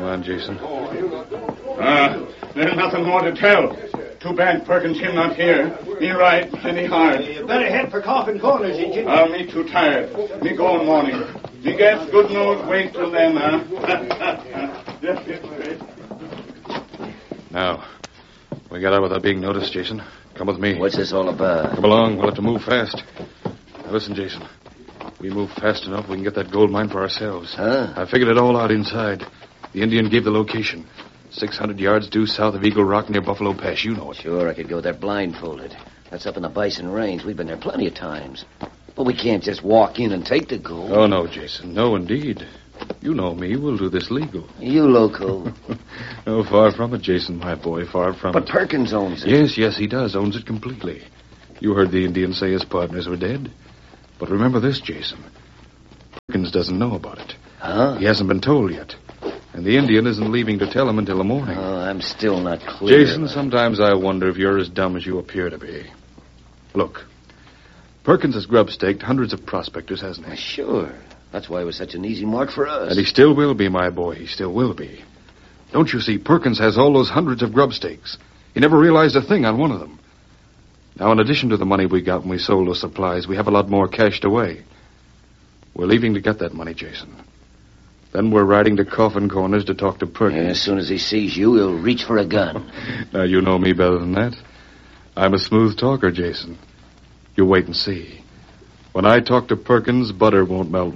Come on, Jason. There's nothing more to tell. Too bad Perkins him not here. Me right, and he hard. You better head for Coffin Corners, Injun. Me too tired. Me go in morning. Me gets good news. Wait till then, Now, we get out without being noticed, Jason. Come with me. What's this all about? Come along. We'll have to move fast. Now, listen, Jason. We move fast enough, we can get that gold mine for ourselves. Huh? I figured it all out inside. The Indian gave the location. 600 yards due south of Eagle Rock near Buffalo Pass. You know it. Sure, I could go there blindfolded. That's up in the Bison Range. We've been there plenty of times. But we can't just walk in and take the gold. Oh, no, Jason. No, indeed. You know me. We'll do this legal. You loco. No, far from it, Jason, my boy. Far from it. But Perkins owns it. Yes, he does. Owns it completely. You heard the Indian say his partners were dead. But remember this, Jason. Perkins doesn't know about it. Huh? He hasn't been told yet. And the Indian isn't leaving to tell him until the morning. Oh, I'm still not clear. Jason, sometimes I wonder if you're as dumb as you appear to be. Look, Perkins has grub-staked hundreds of prospectors, hasn't he? Sure. That's why it was such an easy mark for us. And he still will be, my boy. He still will be. Don't you see, Perkins has all those hundreds of grub stakes. He never realized a thing on one of them. Now, in addition to the money we got when we sold those supplies, we have a lot more cached away. We're leaving to get that money, Jason. Then we're riding to Coffin Corners to talk to Perkins. Yeah, as soon as he sees you, he'll reach for a gun. Now, you know me better than that. I'm a smooth talker, Jason. You wait and see. When I talk to Perkins, butter won't melt